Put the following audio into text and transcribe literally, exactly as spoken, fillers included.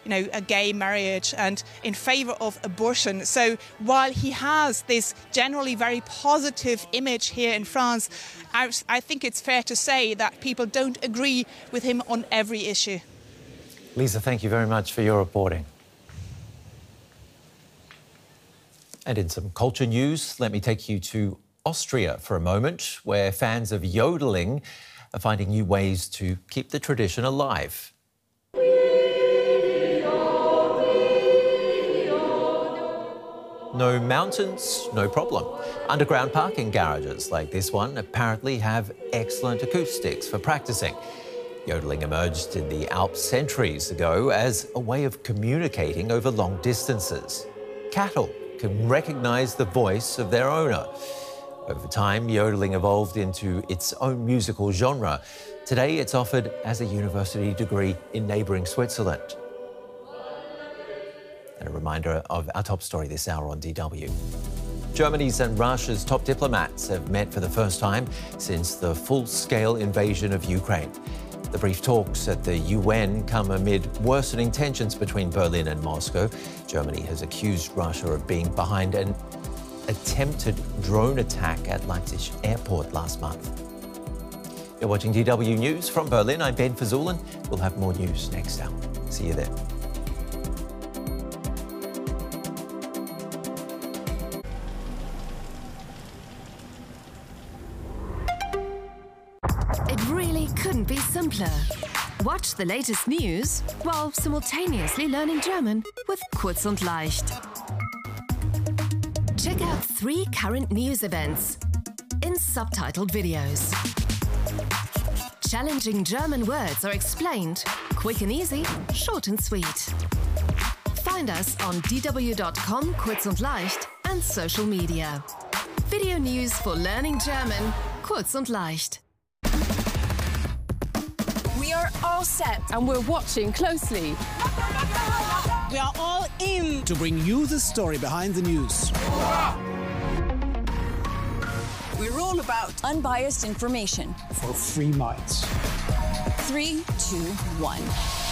you know, a gay marriage and in favour of abortion. So while he has this generally very positive image here in France, I, I think it's fair to say that people don't agree with him on every issue. Lisa, thank you very much for your reporting. And in some culture news, let me take you to Austria for a moment, where fans of yodeling are finding new ways to keep the tradition alive. No mountains, no problem. Underground parking garages like this one apparently have excellent acoustics for practicing. Yodeling emerged in the Alps centuries ago as a way of communicating over long distances. Cattle can recognise the voice of their owner. Over time, yodeling evolved into its own musical genre. Today, it's offered as a university degree in neighbouring Switzerland. And a reminder of our top story this hour on D W. Germany's and Russia's top diplomats have met for the first time since the full-scale invasion of Ukraine. The brief talks at the U N come amid worsening tensions between Berlin and Moscow. Germany has accused Russia of being behind an attempted drone attack at Leipzig airport last month. You're watching D W News from Berlin. I'm Ben Fazulin. We'll have more news next hour. See you then. It really couldn't be simpler. Watch the latest news while simultaneously learning German with Kurz und Leicht. Check out three current news events in subtitled videos. Challenging German words are explained, quick and easy, short and sweet. Find us on d w dot com, Kurz und Leicht, and social media. Video news for learning German, Kurz und Leicht. We are all set and we're watching closely. We are all in to bring you the story behind the news. We're all about unbiased information. For free minds. Three, two, one.